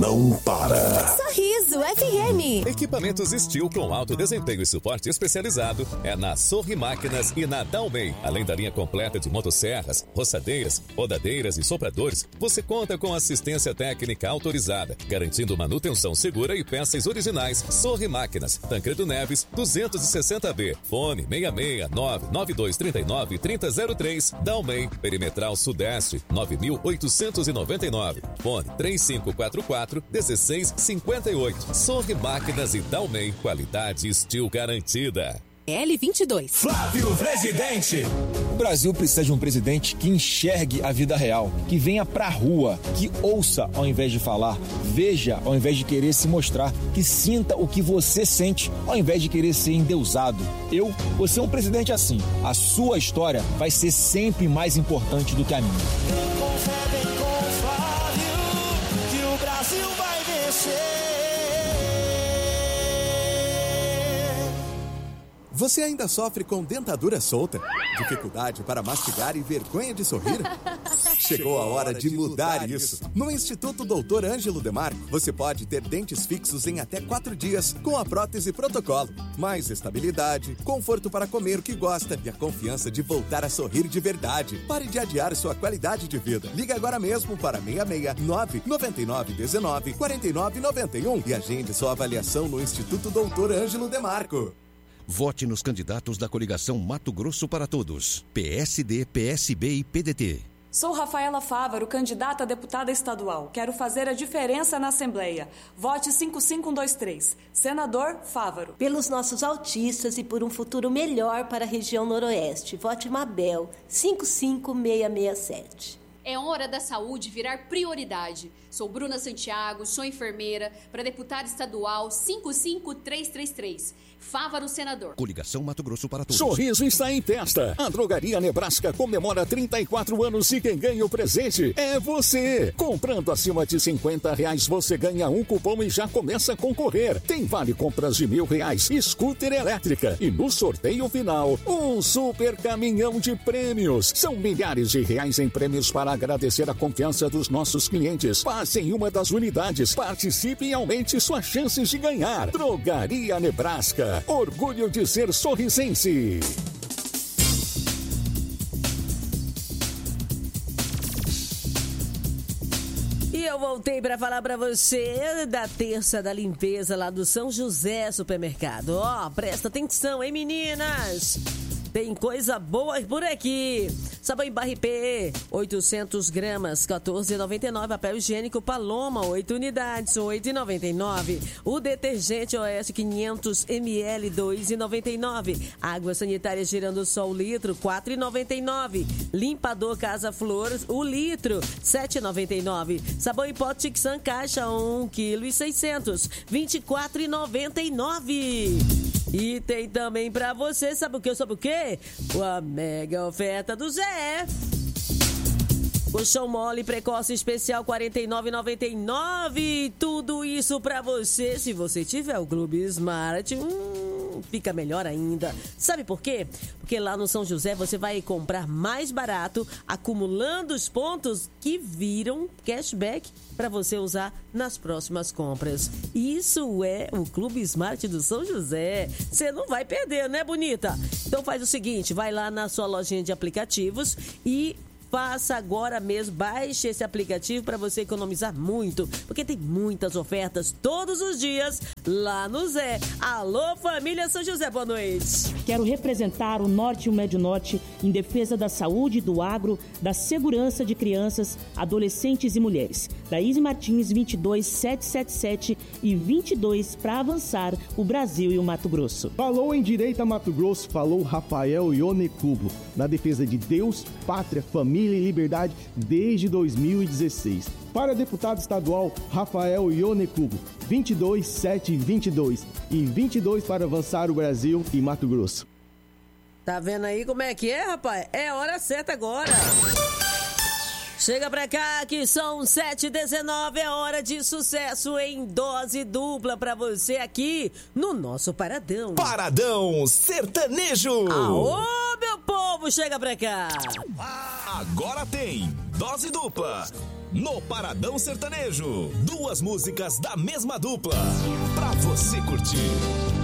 não para. Sorriso FM. Equipamentos Steel com alto desempenho e suporte especializado é na Sorri Máquinas e na Dalmei. Além da linha completa de motosserras, roçadeiras, rodadeiras e sopradores, você conta com assistência técnica autorizada, garantindo manutenção segura e peças originais. Sorri Máquinas, Tancredo Neves, 260B. Fone 669-9239-3003. Dalmei, Perimetral Sudeste, 9899. Fone 3544-1658. Sorri Máquinas e Dalmei, qualidade Steel garantida. L22. Flávio Presidente. O Brasil precisa de um presidente que enxergue a vida real, que venha pra rua, que ouça ao invés de falar, veja ao invés de querer se mostrar, que sinta o que você sente ao invés de querer ser endeusado. Eu vou ser um presidente assim. A sua história vai ser sempre mais importante do que a minha. Concebem com Flávio que o Brasil vai vencer. Você ainda sofre com dentadura solta? Dificuldade para mastigar e vergonha de sorrir? Chegou a hora de mudar isso. No Instituto Dr. Ângelo Demarco, você pode ter dentes fixos em até 4 dias com a prótese protocolo. Mais estabilidade, conforto para comer o que gosta e a confiança de voltar a sorrir de verdade. Pare de adiar sua qualidade de vida. Liga agora mesmo para 669-9919-4991 e agende sua avaliação no Instituto Dr. Ângelo Demarco. Vote nos candidatos da coligação Mato Grosso para Todos. PSD, PSB e PDT. Sou Rafaela Fávaro, candidata a deputada estadual. Quero fazer a diferença na Assembleia. Vote 55123. Senador Fávaro. Pelos nossos autistas e por um futuro melhor para a região noroeste. Vote Mabel 55667. É hora da saúde virar prioridade. Sou Bruna Santiago, sou enfermeira, para deputada estadual 55333. Fávaro, senador. Coligação Mato Grosso para Todos. Sorriso está em festa. A Drogaria Nebraska comemora 34 anos e quem ganha o presente é você. Comprando acima de R$50, você ganha um cupom e já começa a concorrer. Tem vale compras de R$1.000, scooter elétrica e no sorteio final, um super caminhão de prêmios. São milhares de reais em prêmios para agradecer a confiança dos nossos clientes. Passe em uma das unidades, participe e aumente suas chances de ganhar. Drogaria Nebraska. Orgulho de ser sorrisense. E eu voltei para falar para você da terça da limpeza lá do São José Supermercado. Ó, presta atenção, hein, meninas? Tem coisa boa por aqui. Sabão em barra IP, 800 gramas, R$14,99. Papel higiênico Paloma, 8 unidades, R$8,99. O detergente OS 500 ml, R$2,99. Água sanitária Giransol litro, R$4,99. Limpador Casa Flores, o litro, R$7,99. Sabão em pó Tixan caixa, 1,6 kg, R$24,99. E tem também pra você, sabe o que? Sabe o quê? A mega oferta do Zé. Colchão mole precoce especial R$49,99. Tudo isso pra você. Se você tiver o Clube Smart, fica melhor ainda. Sabe por quê? Porque lá no São José você vai comprar mais barato, acumulando os pontos que viram cashback para você usar nas próximas compras. Isso é o Clube Smart do São José. Você não vai perder, né, bonita? Então faz o seguinte, vai lá na sua lojinha de aplicativos e faça agora mesmo, baixe esse aplicativo para você economizar muito, porque tem muitas ofertas todos os dias lá no Zé. Alô, família São José, boa noite. Quero representar o Norte e o Médio Norte em defesa da saúde, do agro, da segurança de crianças, adolescentes e mulheres. Daíse Martins, 22777 e 22 para avançar o Brasil e o Mato Grosso. Falou em Direita Mato Grosso, falou Rafael Ionecubo, na defesa de Deus, pátria, família e liberdade desde 2016. Para deputado estadual, Rafael Ionecubo, 22722 e 22 para avançar o Brasil e Mato Grosso. Tá vendo aí como é que é, rapaz? É hora certa agora. Chega pra cá que são 7h19, é hora de sucesso em dose dupla pra você aqui no nosso Paradão. Paradão Sertanejo. Aô, meu povo, chega pra cá. Agora tem dose dupla. no Paradão Sertanejo. 2 músicas da mesma dupla, pra você curtir.